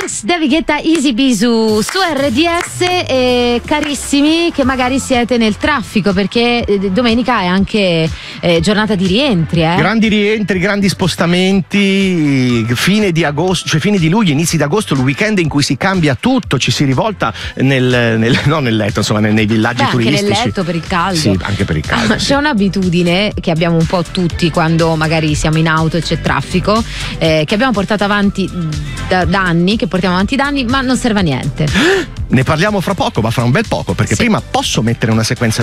Max David Guetta, Easy Bee su RDS. Carissimi, che magari siete nel traffico, perché domenica è anche giornata di rientri. Grandi rientri, grandi spostamenti, fine di agosto, cioè fine di luglio, inizi di agosto, il weekend in cui si cambia tutto, ci si rivolta non nel letto, insomma, nei villaggi turistici. Anche nel letto per il caldo. Sì, anche per il caldo. C'è un'abitudine che abbiamo un po' tutti quando magari siamo in auto e c'è traffico, che abbiamo portato avanti da anni, che portiamo avanti da anni, ma non serve a niente. Ne parliamo fra poco, ma fra un bel poco, perché prima posso mettere una sequenza